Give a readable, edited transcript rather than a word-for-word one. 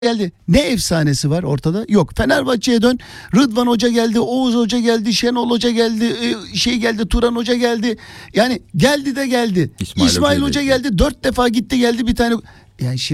geldi. Ne efsanesi var ortada? Yok. Fenerbahçe'ye dön. Rıdvan Hoca geldi, Oğuz Hoca geldi, Şenol Hoca geldi, geldi, Turan Hoca geldi. Yani geldi de geldi. İsmail Hoca geldi. 4 defa gitti geldi bir tane. Yani şimdi